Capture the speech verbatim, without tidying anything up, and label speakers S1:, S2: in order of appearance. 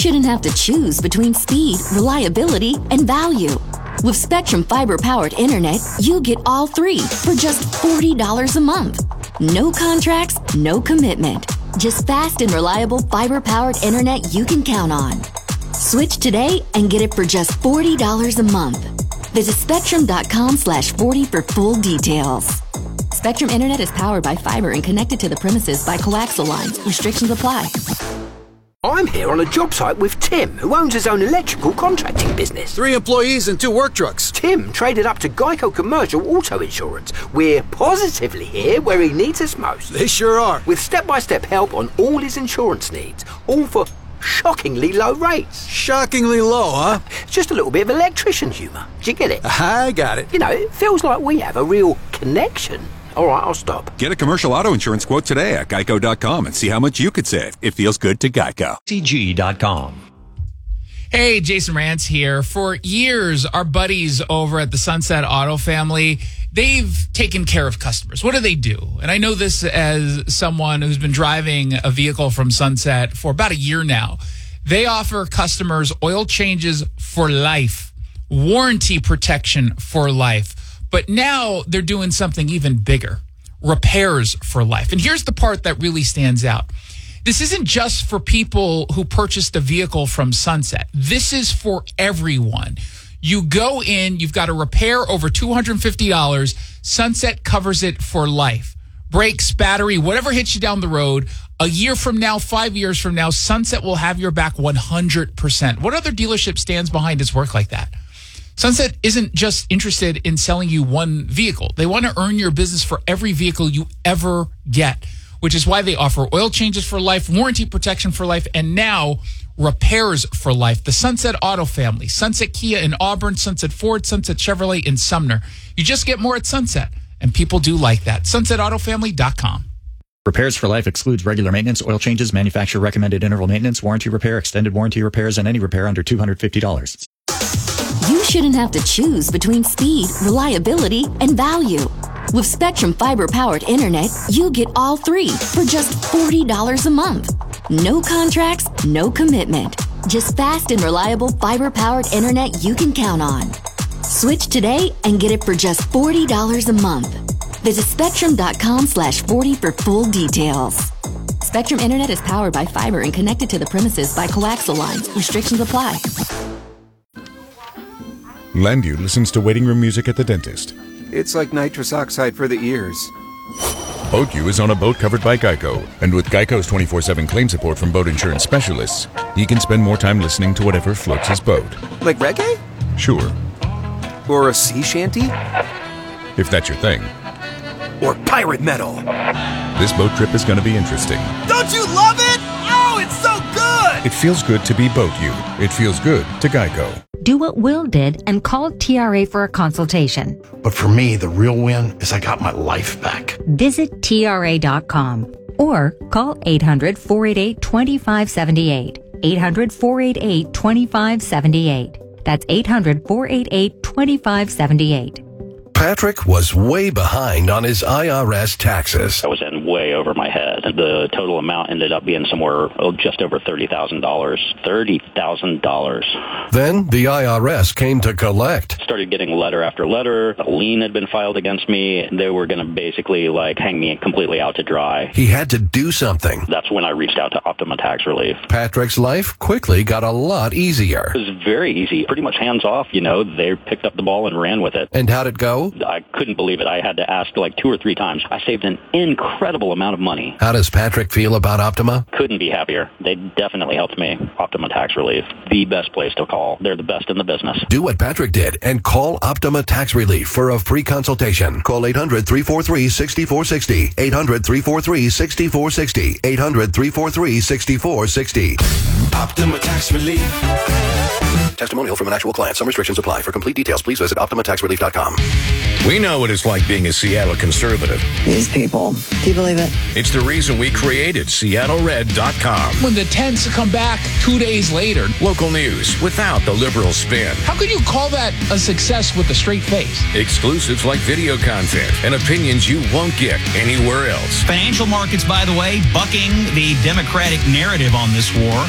S1: shouldn't have to choose between speed, reliability, and value. With Spectrum Fiber-powered internet, you get all three for just forty dollars a month. No contracts, no commitment. Just fast and reliable fiber-powered internet you can count on. Switch today and get it for just forty dollars a month. Visit spectrum.com slash 40 for full details. Spectrum Internet is powered by fiber and connected to the premises by coaxial lines. Restrictions apply.
S2: I'm here on a job site with Tim, who owns his own electrical contracting business.
S3: Three employees and two work trucks.
S2: Tim traded up to Geico Commercial Auto Insurance. We're positively here where he needs us most.
S3: They sure are.
S2: With step-by-step help on all his insurance needs, all for shockingly low rates.
S3: Shockingly low, huh?
S2: It's just a little bit of electrician humour. Do you get it?
S3: I got it.
S2: You know, it feels like we have a real connection. All right, I'll stop.
S4: Get a commercial auto insurance quote today at geico dot com and see how much you could save. It feels good to Geico.
S5: C G dot com.
S6: Hey, Jason Rantz here. For years, our buddies over at the Sunset Auto family, they've taken care of customers. What do they do? And I know this as someone who's been driving a vehicle from Sunset for about a year now. They offer customers oil changes for life, warranty protection for life. But now they're doing something even bigger, repairs for life. And here's the part that really stands out. This isn't just for people who purchased a vehicle from Sunset. This is for everyone. You go in, you've got a repair over two hundred fifty dollars. Sunset covers it for life. Brakes, battery, whatever hits you down the road, a year from now, five years from now, Sunset will have your back one hundred percent. What other dealership stands behind its work like that? Sunset isn't just interested in selling you one vehicle. They want to earn your business for every vehicle you ever get, which is why they offer oil changes for life, warranty protection for life, and now repairs for life. The Sunset Auto family, Sunset Kia in Auburn, Sunset Ford, Sunset Chevrolet in Sumner. You just get more at Sunset, and people do like that. sunset auto family dot com.
S5: Repairs for Life excludes regular maintenance, oil changes, manufacturer recommended interval maintenance, warranty repair, extended warranty repairs, and any repair under two hundred fifty dollars.
S1: You shouldn't have to choose between speed, reliability, and value. With Spectrum Fiber-powered internet, you get all three for just forty dollars a month. No contracts, no commitment. Just fast and reliable fiber-powered internet you can count on. Switch today and get it for just forty dollars a month. Visit spectrum.com slash 40 for full details. Spectrum Internet is powered by fiber and connected to the premises by coaxial lines. Restrictions apply.
S7: Landu listens to waiting room music at the dentist.
S8: It's like nitrous oxide for the ears.
S7: BoatU is on a boat covered by Geico, and with Geico's twenty-four seven claim support from boat insurance specialists, he can spend more time listening to whatever floats his boat.
S8: Like reggae?
S7: Sure.
S8: Or a sea shanty?
S7: If that's your thing.
S8: Or pirate metal?
S7: This boat trip is going to be interesting.
S9: Don't you love it? Oh, it's so good!
S7: It feels good to be BoatU. It feels good to Geico.
S10: Do what Will did and call T R A for a consultation.
S11: But for me, the real win is I got my life back.
S10: Visit T R A dot com or call eight hundred, four eight eight, two five seven eight. eight hundred, four eight eight, two five seven eight. That's eight hundred, four eight eight, two five seven eight.
S12: Patrick was way behind on his I R S taxes.
S13: I was in way over my head. The total amount ended up being somewhere oh, just over thirty thousand dollars. thirty thousand dollars.
S12: Then the I R S came to collect.
S13: Started getting letter after letter. A lien had been filed against me. They were going to basically like hang me completely out to dry.
S12: He had to do something.
S13: That's when I reached out to Optima Tax Relief.
S12: Patrick's life quickly got a lot easier.
S13: It was very easy. Pretty much hands off, you know. They picked up the ball and ran with it.
S12: And how'd it go?
S13: I couldn't believe it. I had to ask like two or three times. I saved an incredible amount of money.
S12: How does Patrick feel about Optima?
S13: Couldn't be happier. They definitely helped me. Optima Tax Relief, the best place to call. They're the best in the business.
S12: Do what Patrick did and call Optima Tax Relief for a free consultation. Call eight hundred, three four three, six four six zero. eight hundred, three four three, six four six zero. eight hundred, three four three, six four six zero.
S14: Optima Tax Relief.
S12: Testimonial from an actual client. Some restrictions apply. For complete details, please visit optima tax relief dot com.
S15: We know what it's like being a Seattle conservative.
S16: These people. Do you believe it?
S15: It's the reason we created Seattle Red dot com.
S6: When the tents come back two days later.
S15: Local news without the liberal spin.
S6: How could you call that a success with a straight face?
S15: Exclusives like video content and opinions you won't get anywhere else.
S17: Financial markets, by the way, bucking the Democratic narrative on this war.